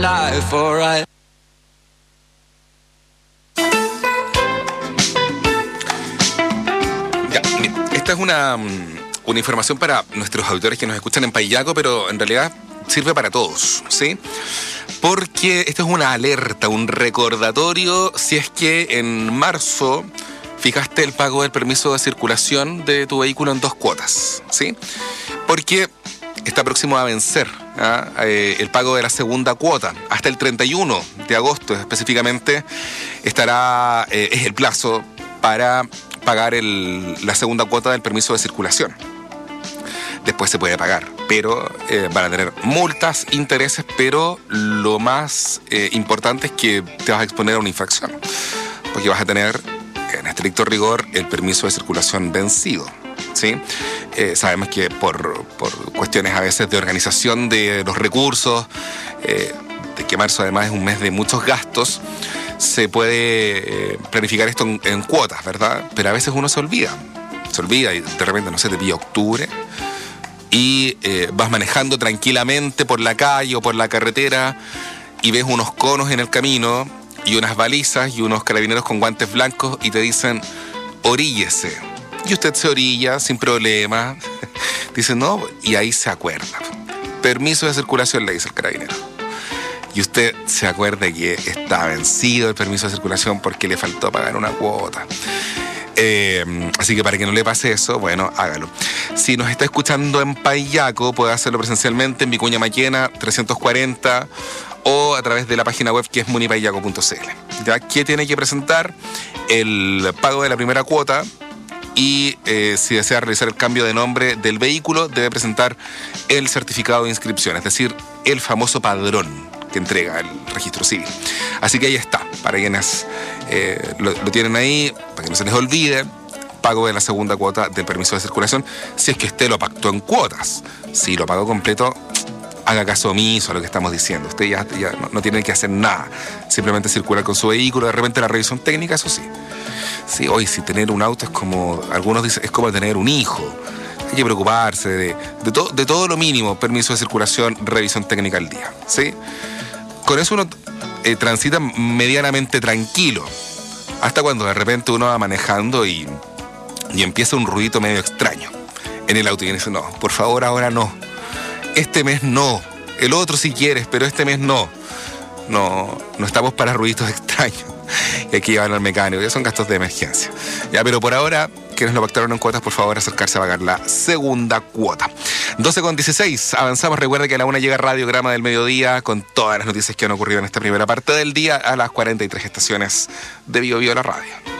Life, alright. Ya, esta es una información para nuestros auditores que nos escuchan en Payaco, pero en realidad sirve para todos, ¿sí? Porque esto es una alerta, un recordatorio si es que en marzo fijaste el pago del permiso de circulación de tu vehículo en 2 cuotas, ¿sí? Porque está próximo a vencer el pago de la segunda cuota. Hasta el 31 de agosto específicamente estará es el plazo para pagar la segunda cuota del permiso de circulación. Después se puede pagar, pero van a tener multas, intereses, pero lo más importante es que te vas a exponer a una infracción, porque vas a tener, en estricto rigor, el permiso de circulación vencido, ¿sí? Sabemos que por cuestiones a veces de organización de los recursos, de que marzo además es un mes de muchos gastos, se puede planificar esto en cuotas, ¿verdad? Pero a veces uno se olvida y de repente, no sé, te pilla octubre y vas manejando tranquilamente por la calle o por la carretera y ves unos conos en el camino y unas balizas y unos carabineros con guantes blancos y te dicen, oríllese. Y usted se orilla sin problema. Dice, no, y ahí se acuerda. Permiso de circulación, le dice el carabinero. Y usted se acuerda que está vencido el permiso de circulación porque le faltó pagar una cuota. Así que para que no le pase eso, bueno, hágalo. Si nos está escuchando en Payaco, puede hacerlo presencialmente en Vicuña Maquena 340 o a través de la página web que es munipayaco.cl. ¿Ya? ¿Qué tiene que presentar? El pago de la primera cuota y si desea realizar el cambio de nombre del vehículo, debe presentar el certificado de inscripción, es decir, el famoso padrón que entrega el registro civil. Así que ahí está, para quienes lo tienen ahí, para que no se les olvide, pago de la segunda cuota del permiso de circulación, si es que usted lo pactó en cuotas. Si lo pagó completo, haga caso omiso a lo que estamos diciendo. Usted ya no tiene que hacer nada, simplemente circular con su vehículo, de repente la revisión técnica, eso sí. Sí, hoy si tener un auto es como, algunos dicen, es como tener un hijo. Hay que preocuparse de todo lo mínimo, permiso de circulación, revisión técnica al día, ¿sí? Con eso uno transita medianamente tranquilo, hasta cuando de repente uno va manejando y empieza un ruidito medio extraño en el auto y dice, no, por favor ahora no, este mes no, el otro si quieres, pero este mes no estamos para ruiditos extraños y hay que llevarlo al mecánico, ya son gastos de emergencia, ya, pero por ahora, quienes lo pactaron en cuotas, por favor acercarse a pagar la segunda cuota. 12:16, avanzamos. Recuerda que a la 1 llega Radiograma del Mediodía con todas las noticias que han ocurrido en esta primera parte del día a las 43 estaciones de Bio Bio la radio.